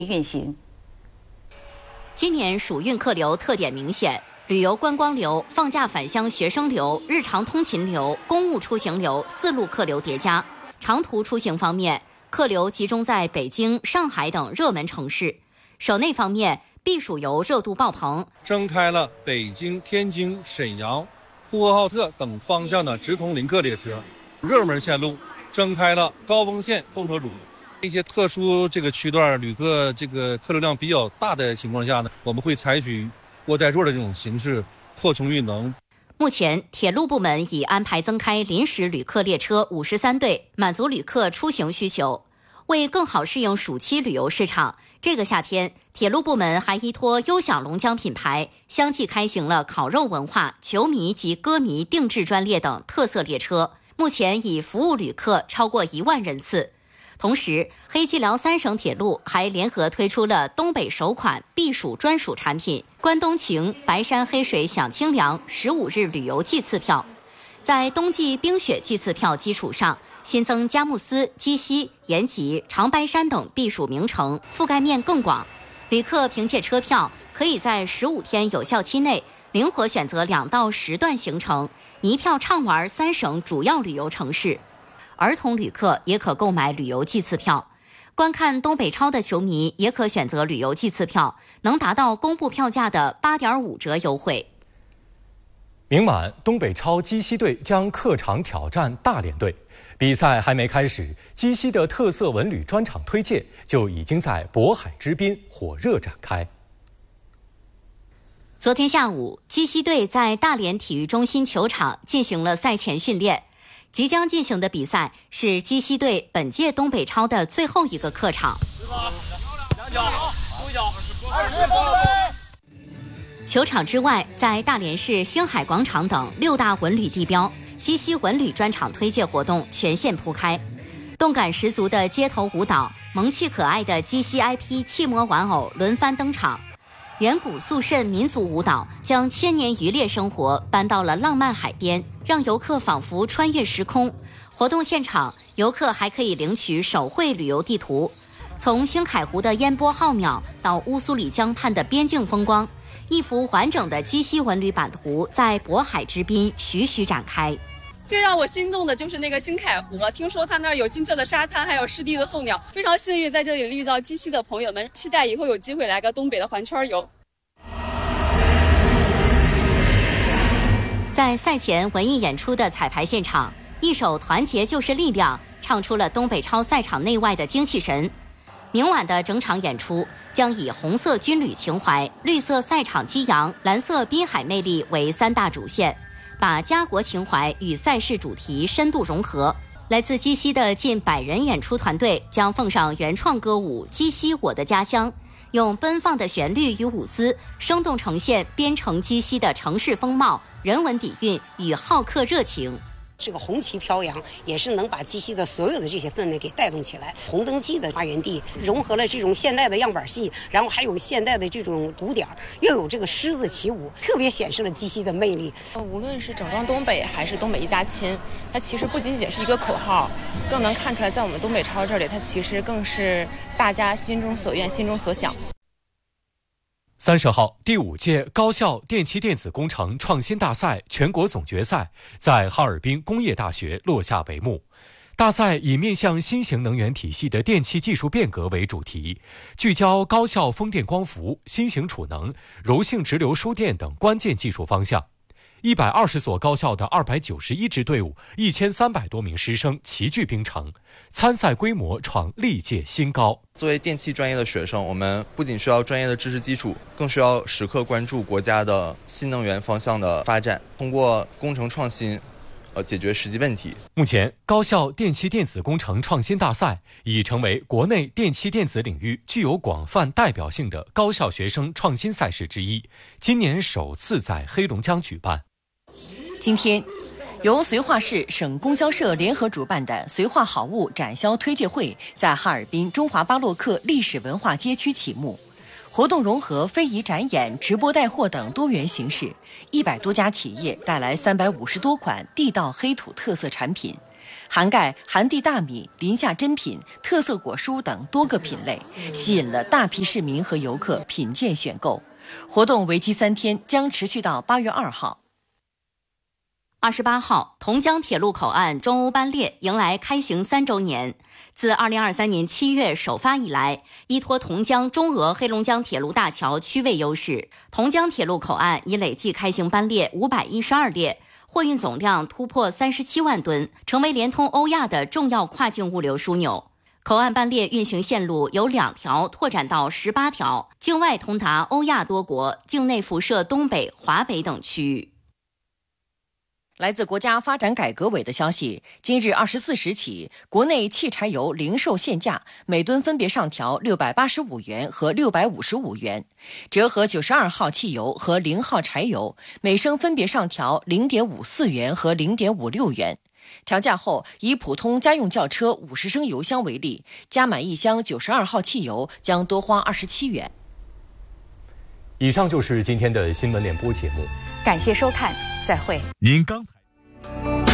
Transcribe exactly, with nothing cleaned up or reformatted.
运行。 今年暑运客流特点明显，旅游观光流、放假返乡学生流、日常通勤流、公务出行流四路客流叠加。长途出行方面，客流集中在北京、上海等热门城市。省内方面，避暑游热度爆棚， 增开了北京、天津、沈阳、呼和浩特等方向的直通临客列车，热门线路增开了高峰线候车组。一些特殊这个区段旅客这个客流量比较大的情况下呢，我们会采取窝带座的这种形式扩充运能。 目前，铁路部门已安排增开临时旅客列车五十三对，满足旅客出行需求。为更好适应暑期旅游市场，这个夏天，铁路部门还依托优享龙江品牌，相继开行了烤肉文化、球迷及歌迷定制专列等特色列车，目前已服务旅客超过一万人次。同时，黑吉辽三省铁路还联合推出了东北首款避暑专属产品——关东情白山黑水享清凉十五日旅游季次票。在冬季冰雪季次票基础上，新增佳木斯、鸡西、延吉、长白山等避暑名城，覆盖面更广。旅客凭借车票，可以在十五天有效期内灵活选择两到十段行程，一票畅玩三省主要旅游城市。儿童旅客也可购买旅游季次票，观看东北超的球迷也可选择旅游季次票，能达到公布票价的 八点五折优惠。 明晚，东北超鸡西队将客场挑战大连队。比赛还没开始，鸡西的特色文旅专场推介就已经在渤海之滨火热展开。 昨天下午，鸡西队在大连体育中心球场进行了赛前训练。即将进行的比赛是鸡西队本届东北超的最后一个客场。球场之外，在大连市星海广场等六大文旅地标，鸡西文旅专场推介活动全线铺开。动感十足的街头舞蹈，萌趣可爱的鸡西 I P 气魔玩偶轮番登场。远古肃慎民族舞蹈将千年渔猎生活搬到了浪漫海边，让游客仿佛穿越时空。活动现场，游客还可以领取手绘旅游地图，从星海湖的烟波浩渺到乌苏里江畔的边境风光，一幅完整的鸡西文旅版图在渤海之滨徐徐展开。 最让我心动的就是那个星海湖，听说它那儿有金色的沙滩，还有湿地的候鸟，非常幸运在这里遇到鸡西的朋友们，期待以后有机会来个东北的环圈游。 在赛前文艺演出的彩排现场，一首《团结就是力量》唱出了东北超赛场内外的精气神。明晚的整场演出将以红色军旅情怀、绿色赛场激扬、蓝色滨海魅力为三大主线，把家国情怀与赛事主题深度融合。来自鸡西的近百人演出团队将奉上原创歌舞《鸡西我的家乡》，用奔放的旋律与舞姿，生动呈现边城鸡西的城市风貌、人文底蕴与好客热情。 这个红旗飘扬，也是能把鸡西的所有的这些氛围给带动起来。红灯记的发源地，融合了这种现代的样板戏，然后还有现代的这种鼓点，又有这个狮子起舞，特别显示了鸡西的魅力。 无论是整装东北还是东北一家亲，它其实不仅仅是一个口号，更能看出来在我们东北超这里，它其实更是大家心中所愿、心中所想。 三十号，第五届高校电气电子工程创新大赛全国总决赛在哈尔滨工业大学落下帷幕。大赛以面向新型能源体系的电气技术变革为主题，聚焦高效风电光伏、新型储能、柔性直流输电等关键技术方向。一百二十所高校的二百九十一支队伍，一千三百多名师生齐聚冰城，参赛规模创历届新高。 作为电气专业的学生，我们不仅需要专业的知识基础，更需要时刻关注国家的新能源方向的发展，通过工程创新呃，解决实际问题。 目前，高校电气电子工程创新大赛已成为国内电气电子领域具有广泛代表性的高校学生创新赛事之一，今年首次在黑龙江举办。 今天，由绥化市省供销社联合主办的绥化好物展销推介会在哈尔滨中华巴洛克历史文化街区启幕。活动融合非遗展演、直播带货等多元形式，一百多家企业带来三百五十多款地道黑土特色产品， 涵盖寒地大米、临夏珍品、特色果蔬等多个品类，吸引了大批市民和游客品鉴选购。活动为期三天，将持续到八月二号。 二十八号，同江铁路口岸中欧班列迎来开行三周年。自二零二三年七月首发以来，依托同江中俄黑龙江铁路大桥区位优势，同江铁路口岸已累计开行班列五百一十二列，货运总量突破三十七万吨，成为连通欧亚的重要跨境物流枢纽。口岸班列运行线路由两条拓展到十八条，境外通达欧亚多国，境内辐射东北、华北等区域。 来自国家发展改革委的消息，今日二十四时起，国内汽柴油零售限价每吨分别上调六百八十五元和六百五十五元，折合九十二号汽油和零号柴油每升分别上调零点五四元和零点五六元。调价后，以普通家用轿车五十升油箱为例，加满一箱九十二号汽油将多花二十七元。 以上就是今天的新闻联播节目， 感谢收看，再会。 您刚才。